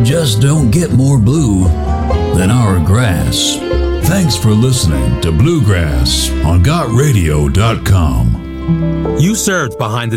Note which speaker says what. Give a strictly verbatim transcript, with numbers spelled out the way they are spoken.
Speaker 1: just don't get more blue than our grass. Thanks for listening to Bluegrass on got radio dot com.
Speaker 2: You served behind the